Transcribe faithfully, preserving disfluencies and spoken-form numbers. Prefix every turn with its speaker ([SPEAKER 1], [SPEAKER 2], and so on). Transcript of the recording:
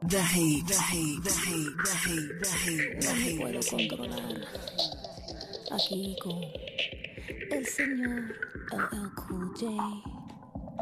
[SPEAKER 1] The hate, the hate, the hate, the hate, the hate, the hate.
[SPEAKER 2] No me puedo controlar. Aquí con el señor L L Cool J.